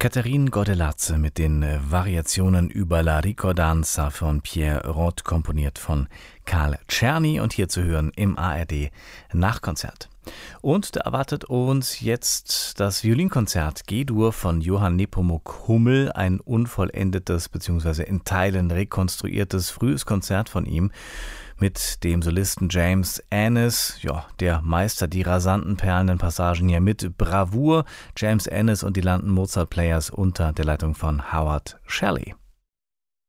Catherine Gordelazze mit den Variationen über La Ricordanza von Pierre Rod, komponiert von Carl Czerny und hier zu hören im ARD Nachkonzert. Und da erwartet uns jetzt das Violinkonzert G-Dur von Johann Nepomuk Hummel, ein unvollendetes bzw. in Teilen rekonstruiertes frühes Konzert von ihm mit dem Solisten James Annis. Ja, der meistert die rasanten, perlenden Passagen hier mit Bravour. James Annis und die London Mozart Players unter der Leitung von Howard Shelley.